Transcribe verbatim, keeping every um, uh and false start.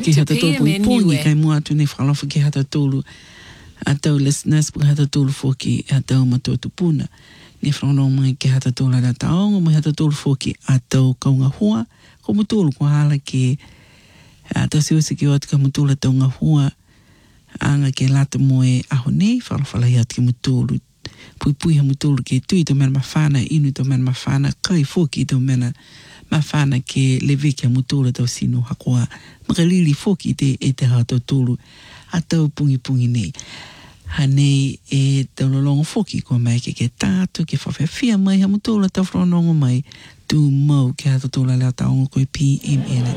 ki hata tōlu pungi kai mua tu ne whakalofa ki hata tōlu a tau listeners pu hata tōlu fōki a tau matotu puna. Ni whanau mai ki hata tōla ra taonga mai hata tōlu fōki a tau kaunga hua ko mutulu ko hala ki a tau siwasi ki o tika mutula taunga hua anga ke lata moe aho nei whalawhala hi ati ki mutulu pui pui ha mutulu ke tui to mena mawhana inu to mena mawhana kai fōki to mena mawhana ke lewe ki a mutulu tau sino hakoa makalili fōki te e te hata tōlu a tau pungi pungi nei. Hanei e tau lolongo fōki ko mai ke ke tātu ke whawhawhia mai ha mutulu tau whanongo mai tu mau ke hata tōla lea taonga koe P M L.